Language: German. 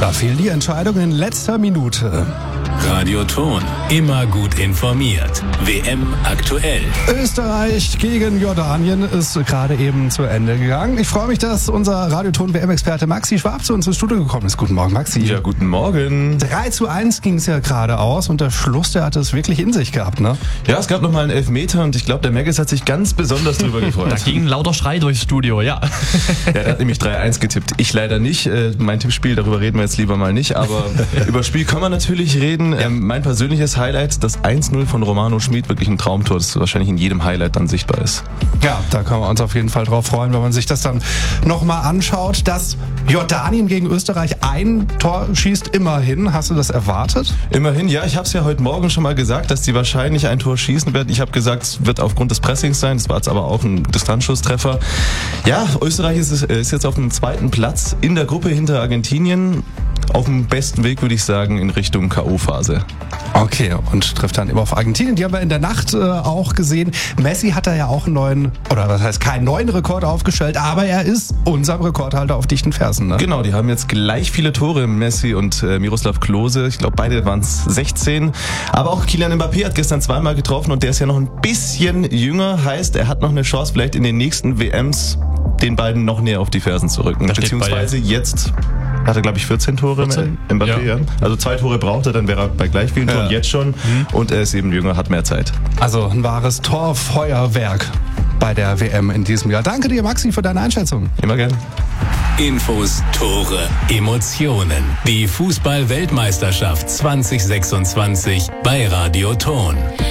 Da fehlen die Entscheidungen in letzter Minute. Radio Ton, immer gut informiert. WM aktuell. Österreich gegen Jordanien ist gerade eben zu Ende gegangen. Ich freue mich, dass unser Radio Ton WM-Experte Maxi Schwab zu uns ins Studio gekommen ist. Guten Morgen, Maxi. Ja, guten Morgen. 3:1 ging es ja gerade aus und der Schluss, der hat es wirklich in sich gehabt, ne? Ja, es gab nochmal einen Elfmeter und ich glaube, der Megis hat sich ganz besonders drüber gefreut. Da ging ein lauter Schrei durchs Studio, ja. Ja, der hat nämlich 3:1 getippt. Ich leider nicht. Mein Tippspiel, darüber reden wir jetzt lieber mal nicht. Aber über das Spiel kann man natürlich reden. Ja. Mein persönliches Highlight, das 1:0 von Romano Schmid, wirklich ein Traumtor, das wahrscheinlich in jedem Highlight dann sichtbar ist. Ja, da können wir uns auf jeden Fall drauf freuen, wenn man sich das dann nochmal anschaut, dass Jordanien gegen Österreich ein Tor schießt, immerhin. Hast du das erwartet? Immerhin, ja. Ich habe es ja heute Morgen schon mal gesagt, dass die wahrscheinlich ein Tor schießen werden. Ich habe gesagt, es wird aufgrund des Pressings sein. Das war jetzt aber auch ein Distanzschusstreffer. Ja, Österreich ist jetzt auf dem 2. Platz in der Gruppe hinter Argentinien. Auf dem besten Weg, würde ich sagen, in Richtung K.O.-Phase. Okay, und trifft dann immer auf Argentinien. Die haben wir in der Nacht auch gesehen. Messi hat da ja auch einen neuen, oder was heißt keinen neuen Rekord aufgestellt, aber er ist unser Rekordhalter auf dichten Fersen. Ne? Genau, die haben jetzt gleich viele Tore, Messi und Miroslav Klose. Ich glaube, beide waren es 16. Aber auch Kylian Mbappé hat gestern zweimal getroffen und der ist ja noch ein bisschen jünger. Heißt, er hat noch eine Chance, vielleicht in den nächsten WMs den beiden noch näher auf die Fersen zu rücken. Beziehungsweise jetzt hat er, glaube ich, 14 Tore Mbappé. Ja. Also 2 Tore braucht er, dann wäre er bei gleich vielen Toren jetzt schon. Und er ist eben jünger, hat mehr Zeit. Also ein wahres Torfeuerwerk bei der WM in diesem Jahr. Danke dir, Maxi, für deine Einschätzung. Immer gern. Infos, Tore, Emotionen. Die Fußball-Weltmeisterschaft 2026 bei Radio Ton.